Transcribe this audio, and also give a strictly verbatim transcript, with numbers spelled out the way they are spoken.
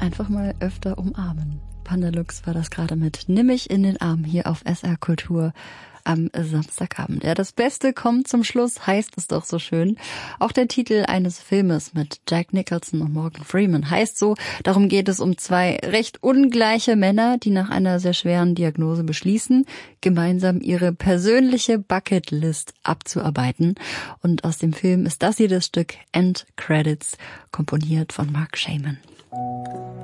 einfach mal öfter umarmen. Pandalux war das gerade mit Nimm mich in den Arm hier auf S R Kultur am Samstagabend. Ja, das Beste kommt zum Schluss, heißt es doch so schön. Auch der Titel eines Filmes mit Jack Nicholson und Morgan Freeman heißt so. Darum geht es um zwei recht ungleiche Männer, die nach einer sehr schweren Diagnose beschließen, gemeinsam ihre persönliche Bucketlist abzuarbeiten. Und aus dem Film ist das hier das Stück End Credits, komponiert von Mark Shaman.